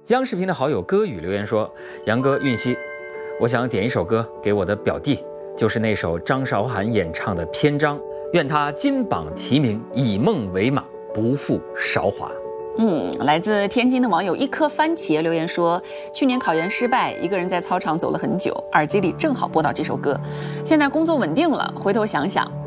央视频的好友歌语留言说：“杨哥、韵熙，我想点一首歌给我的表弟，就是那首张韶涵演唱的《篇章》，愿他金榜题名，以梦为马，不负韶华。” 来自天津的网友一颗番茄留言说，去年考研失败，一个人在操场走了很久，耳机里正好播到这首歌。现在工作稳定了，回头想想，